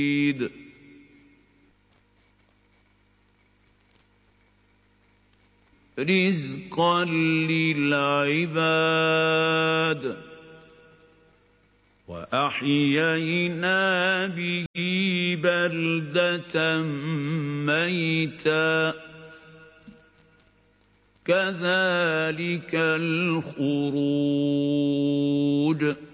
رِزْقًا لِّلْعِبَادِ ۖ وَأَحْيَيْنَا بِهِ بَلْدَةً مَّيْتًا ۚ كَذَٰلِكَ الْخُرُوجُ